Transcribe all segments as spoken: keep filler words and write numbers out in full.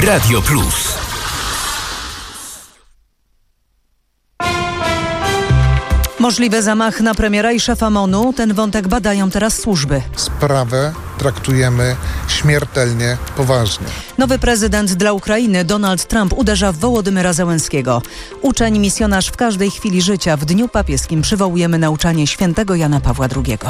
Radio Plus. Możliwy zamach na premiera i szefa M O N-u. Ten wątek badają teraz służby. Sprawę traktujemy śmiertelnie poważnie. Nowy prezydent dla Ukrainy, Donald Trump, uderza w Wołodymyra Zełenskiego. Uczeń, misjonarz w każdej chwili życia. W Dniu Papieskim przywołujemy nauczanie świętego Jana Pawła drugiego.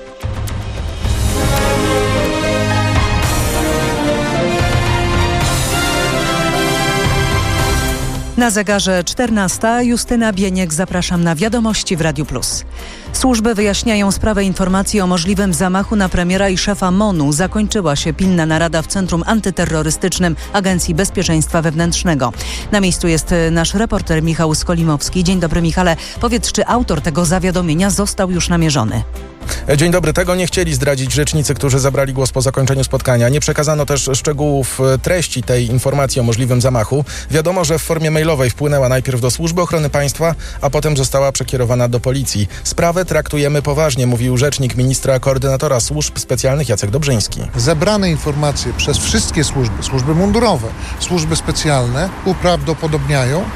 Na zegarze czternasta. Justyna Bieniek, zapraszam na Wiadomości w Radiu Plus. Służby wyjaśniają sprawę informacji o możliwym zamachu na premiera i szefa M O N-u. Zakończyła się pilna narada w Centrum Antyterrorystycznym Agencji Bezpieczeństwa Wewnętrznego. Na miejscu jest nasz reporter Michał Skolimowski. Dzień dobry, Michale. Powiedz, czy autor tego zawiadomienia został już namierzony? Dzień dobry. Tego nie chcieli zdradzić rzecznicy, którzy zabrali głos po zakończeniu spotkania. Nie przekazano też szczegółów treści tej informacji o możliwym zamachu. Wiadomo, że w formie mailowej wpłynęła najpierw do Służby Ochrony Państwa, a potem została przekierowana do Policji. Sprawę traktujemy poważnie, mówił rzecznik ministra koordynatora służb specjalnych Jacek Dobrzyński. Zebrane informacje przez wszystkie służby, służby mundurowe, służby specjalne uprawdopodobniają,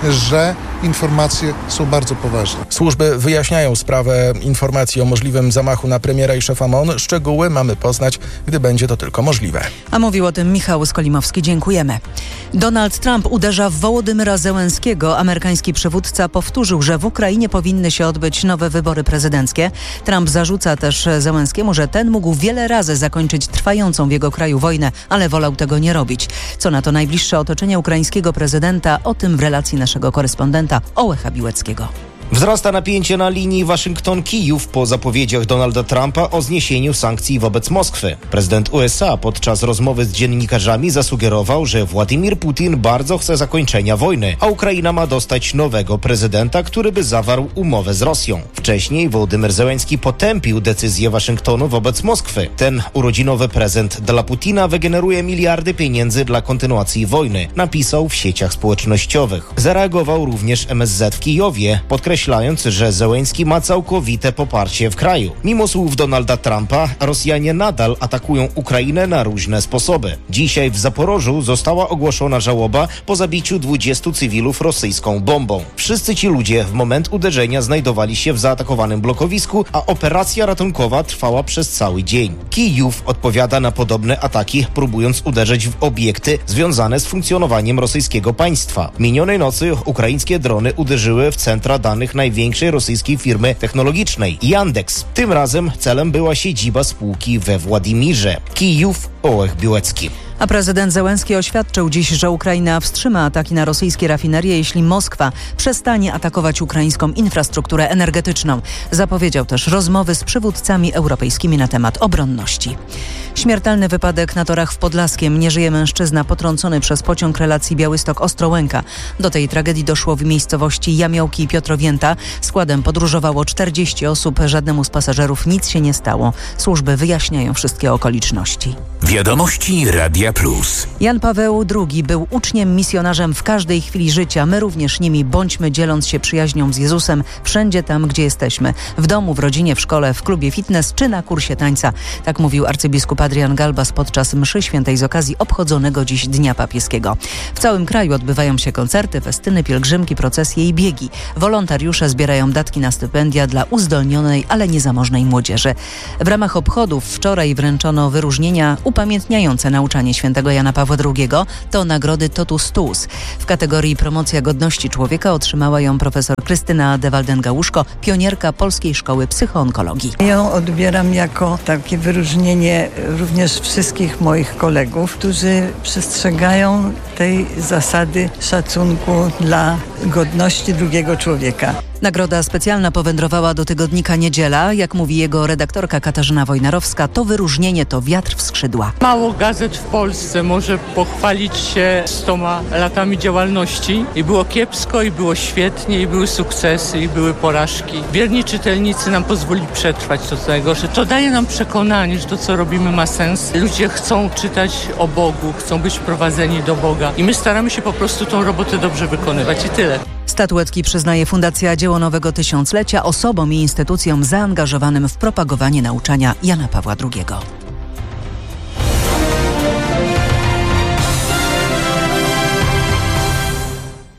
że informacje są bardzo ważne. Służby wyjaśniają sprawę informacji o możliwym zamachu na premiera i szefa M O N. Szczegóły mamy poznać, gdy będzie to tylko możliwe. A mówił o tym Michał Skolimowski. Dziękujemy. Donald Trump uderza w Wołodymyra Zełenskiego. Amerykański przywódca powtórzył, że w Ukrainie powinny się odbyć nowe wybory prezydenckie. Trump zarzuca też Zełenskiemu, że ten mógł wiele razy zakończyć trwającą w jego kraju wojnę, ale wolał tego nie robić. Co na to najbliższe otoczenie ukraińskiego prezydenta? O tym w relacji naszego korespondenta Ołecha Biłeckiego. Wzrasta napięcie na linii Waszyngton-Kijów po zapowiedziach Donalda Trumpa o zniesieniu sankcji wobec Moskwy. Prezydent U S A podczas rozmowy z dziennikarzami zasugerował, że Władimir Putin bardzo chce zakończenia wojny, a Ukraina ma dostać nowego prezydenta, który by zawarł umowę z Rosją. Wcześniej Wołodymyr Zełenski potępił decyzję Waszyngtonu wobec Moskwy. Ten urodzinowy prezent dla Putina wygeneruje miliardy pieniędzy dla kontynuacji wojny, napisał w sieciach społecznościowych. Zareagował również M S Z w Kijowie, podkreślając, że Zełenski ma całkowite poparcie w kraju. Mimo słów Donalda Trumpa, Rosjanie nadal atakują Ukrainę na różne sposoby. Dzisiaj w Zaporożu została ogłoszona żałoba po zabiciu dwudziestu cywilów rosyjską bombą. Wszyscy ci ludzie w moment uderzenia znajdowali się w zaatakowanym blokowisku, a operacja ratunkowa trwała przez cały dzień. Kijów odpowiada na podobne ataki, próbując uderzyć w obiekty związane z funkcjonowaniem rosyjskiego państwa. Minionej nocy ukraińskie drony uderzyły w centra danych największej rosyjskiej firmy technologicznej Yandex. Tym razem celem była siedziba spółki we Władimirze. Kijów, Ołech Biłecki. A prezydent Zełenski oświadczył dziś, że Ukraina wstrzyma ataki na rosyjskie rafinerie, jeśli Moskwa przestanie atakować ukraińską infrastrukturę energetyczną. Zapowiedział też rozmowy z przywódcami europejskimi na temat obronności. Śmiertelny wypadek na torach w Podlaskiem. Nie żyje mężczyzna potrącony przez pociąg relacji Białystok-Ostrołęka. Do tej tragedii doszło w miejscowości Jamiołki i Piotrowięta. Składem podróżowało czterdzieści osób. Żadnemu z pasażerów nic się nie stało. Służby wyjaśniają wszystkie okoliczności. Wiadomości Radia Plus. Jan Paweł drugi był uczniem, misjonarzem w każdej chwili życia. My również nimi bądźmy, dzieląc się przyjaźnią z Jezusem wszędzie tam, gdzie jesteśmy. W domu, w rodzinie, w szkole, w klubie fitness czy na kursie tańca. Tak mówił arcybiskup Adrian Galbas podczas mszy świętej z okazji obchodzonego dziś Dnia Papieskiego. W całym kraju odbywają się koncerty, festyny, pielgrzymki, procesje i biegi. Wolontariusze zbierają datki na stypendia dla uzdolnionej, ale niezamożnej młodzieży. W ramach obchodów wczoraj wręczono wyróżnienia upamiętniające nauczanie świętego Jana Pawła drugiego. To nagrody Totus Tuus. W kategorii Promocja godności człowieka otrzymała ją profesor Krystyna de Walden-Gałuszko, pionierka Polskiej Szkoły Psychoonkologii. Ja ją odbieram jako takie wyróżnienie również wszystkich moich kolegów, którzy przestrzegają tej zasady szacunku dla godności drugiego człowieka. Nagroda specjalna powędrowała do tygodnika Niedziela. Jak mówi jego redaktorka Katarzyna Wojnarowska, to wyróżnienie to wiatr w skrzydła. Mało gazet w Polsce może pochwalić się stoma latami działalności. I było kiepsko, i było świetnie, i były sukcesy, i były porażki. Wierni czytelnicy nam pozwoli przetrwać to, co najgorsze. To daje nam przekonanie, że to, co robimy, ma sens. Ludzie chcą czytać o Bogu, chcą być prowadzeni do Boga. I my staramy się po prostu tą robotę dobrze wykonywać i tyle. Statuetki przyznaje Fundacja Dzieło Nowego Tysiąclecia osobom i instytucjom zaangażowanym w propagowanie nauczania Jana Pawła drugiego.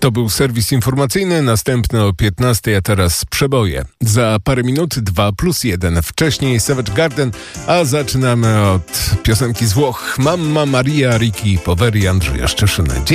To był serwis informacyjny, następny o piętnastej, a teraz przeboje. Za parę minut dwa plus jeden, wcześniej Savage Garden, a zaczynamy od piosenki z Włoch. Mamma Maria, Ricky Poveri, Andrzeja Szczeszyny.